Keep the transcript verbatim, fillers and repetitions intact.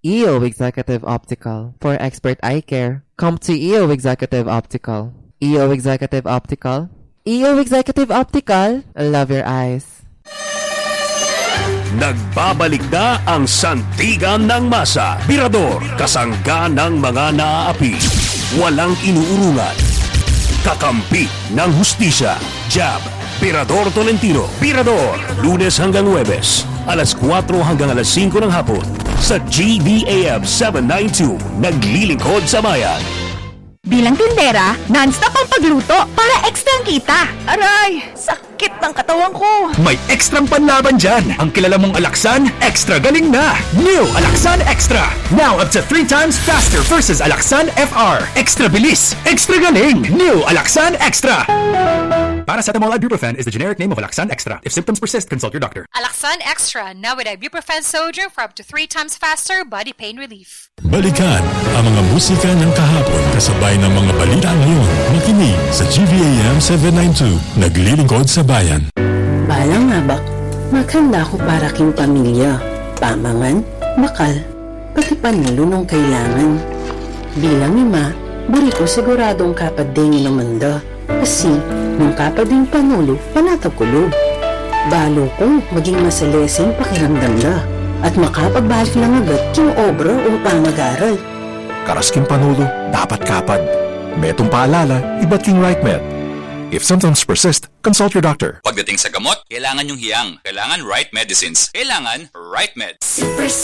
E O Executive Optical. For expert eye care, come to E O Executive Optical. E O Executive Optical. E O Executive Optical. Love your eyes. Nagbabalik na ang sandigan ng masa. Birador, kasangga ng mga naaapi. Walang inuurungan. Kakampi ng hustisya. Jab, Birador Tolentino. Birador, Lunes hanggang Huwebes, alas kwatro hanggang alas singko ng hapon. Sa G B A M seven ninety-two, naglilingkod sa bayan. Bilang tindera, non-stop ang pagluto para extra ang kita. Aray! Sakit ng katawan ko! May ekstrang panlaban dyan! Ang kilala mong Alaxan, extra galing na! New Alaxan Extra! Now up to three times faster versus Alaxan F R. Extra bilis! Extra galing! New Alaxan Extra! Paracetamol ibuprofen is the generic name of Alaxan Extra. If symptoms persist, consult your doctor. Alaxan Extra, now with ibuprofen sodium for up to three times faster body pain relief. Balikan ang mga musika ng kahapon kasabay ng mga balita ngayon. Makinig sa G V A M seven ninety-two, naglilingkod sa bayan. Balang habak, maghanda ko para king pamilya. Pamangan, bakal, pati panulong kailangan. Bilang ima, buri ko siguradong kapadingin ng manda. Kasi, nung kapading panulo, panatakulo. Balo kong maging masalesing pakiramdam na at makapagbalik lang agad yung obra o pamag-aral. Karasking panulo, dapat kapad. Metong paalala, iba't king right med. If symptoms persist, consult your doctor. Pagdating sa gamot, kailangan yung hiyang. Kailangan right medicines. Kailangan right med. Super